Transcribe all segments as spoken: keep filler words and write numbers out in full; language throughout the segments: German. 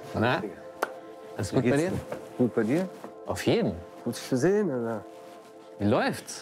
Na? Alles gut bei dir? Gut bei dir? Auf jeden. Gut dich zu sehen, oder? Wie läuft's?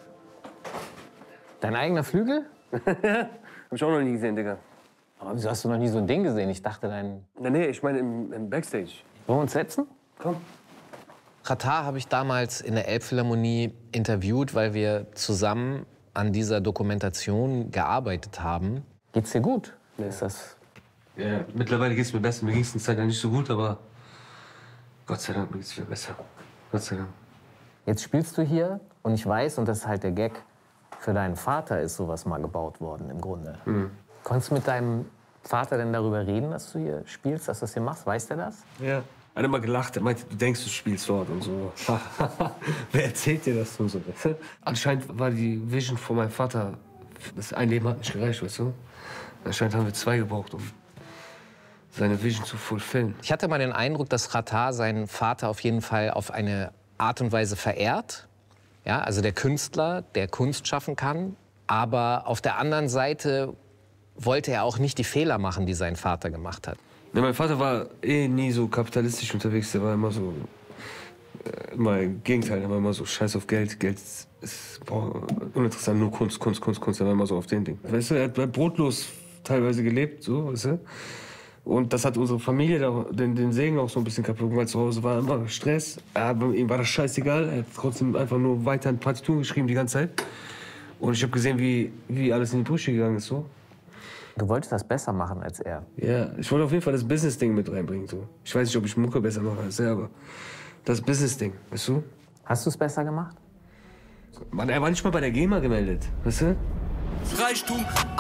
Dein eigener Flügel? Hab ich auch noch nie gesehen, Digga. Aber wieso hast du noch nie so ein Ding gesehen? Ich dachte, dein... Nee, nee, ich meine im, im Backstage. Wollen wir uns setzen? Komm. Xatar habe ich damals in der Elbphilharmonie interviewt, weil wir zusammen an dieser Dokumentation gearbeitet haben. Geht's dir gut? Ja. Ist das... Ja, mittlerweile geht's mir besser. Mir ging's eine Zeit lang nicht so gut, aber Gott sei Dank, mir geht's viel besser. Gott sei Dank. Jetzt spielst du hier und ich weiß, und das ist halt der Gag, für deinen Vater ist sowas mal gebaut worden im Grunde. Mhm. Konntest du mit deinem Vater denn darüber reden, dass du hier spielst, dass du das hier machst? Weiß der das? Ja. Er hat immer gelacht, er meinte, du denkst, du spielst dort und so. Wer erzählt dir das und so? Anscheinend war die Vision von meinem Vater, das ein Leben hat nicht gereicht, weißt du? Anscheinend haben wir zwei gebraucht, um seine Vision zu fulfillen. Ich hatte mal den Eindruck, dass Xatar seinen Vater auf jeden Fall auf eine Art und Weise verehrt. Ja, also der Künstler, der Kunst schaffen kann. Aber auf der anderen Seite wollte er auch nicht die Fehler machen, die sein Vater gemacht hat. Ja, mein Vater war eh nie so kapitalistisch unterwegs. Der war immer so, äh, immer im Gegenteil, er war immer so scheiß auf Geld. Geld ist, ist boah, uninteressant, nur Kunst, Kunst, Kunst, Kunst. Er war immer so auf den Ding. Weißt du, er hat brotlos teilweise gelebt, so, weißt du. Und das hat unsere Familie da, den, den Segen auch so ein bisschen kaputt gemacht. Zu Hause war immer Stress. Aber ihm war das scheißegal. Er hat trotzdem einfach nur weiter in Partituren geschrieben die ganze Zeit. Und ich habe gesehen, wie, wie alles in die Brüche gegangen ist. So. Du wolltest das besser machen als er. Ja, ich wollte auf jeden Fall das Business-Ding mit reinbringen. So. Ich weiß nicht, ob ich Mucke besser mache als er, aber das Business-Ding, weißt du? Hast du es besser gemacht? Mann, er war nicht mal bei der GEMA gemeldet, weißt du? Reichtum,